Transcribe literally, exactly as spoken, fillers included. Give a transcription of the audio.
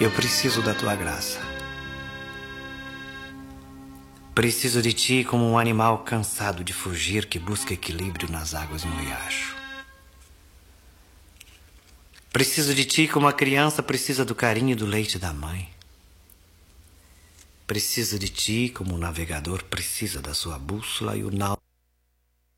Eu preciso da tua graça. Preciso de ti como um animal cansado de fugir que busca equilíbrio nas águas de um riacho. Preciso de ti como a criança precisa do carinho e do leite da mãe. Preciso de ti como o navegador precisa da sua bússola e o náufrago